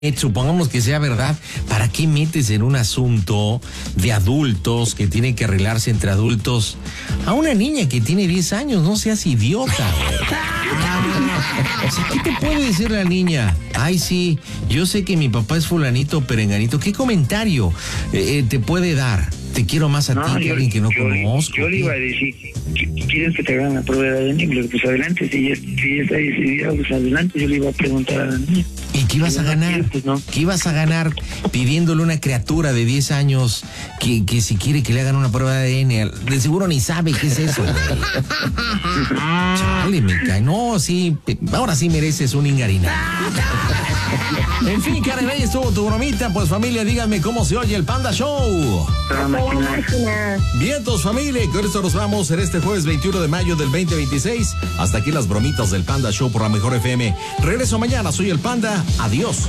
Supongamos que sea verdad, ¿para qué metes en un asunto de adultos que tiene que arreglarse entre adultos a una niña que tiene 10 años? No seas idiota. O sea, ¿qué te puede decir la niña? Ay, sí, yo sé que mi papá es fulanito, perenganito. ¿Qué comentario te puede dar? Te quiero más a ti que a alguien que no conozco. Yo le iba a decir, ¿quieres que te hagan la prueba de ADN? Pues adelante, si ya está decidida, pues adelante. Yo le iba a preguntar a la niña. ¿Y qué ibas a ganar? Pues no. ¿Qué ibas a ganar pidiéndole a una criatura de 10 años que si quiere que le hagan una prueba de ADN? De seguro ni sabe qué es eso. Chale, me cae. No, sí, ahora sí mereces un ingarina. En fin, Karen Reyes, estuvo tu bromita. Pues familia, díganme cómo se oye el Panda Show. Vientos, familia, con esto nos vamos en este jueves 21 de mayo del 2026. Hasta aquí las bromitas del Panda Show por la Mejor FM. Regreso mañana, soy el Panda. Adiós.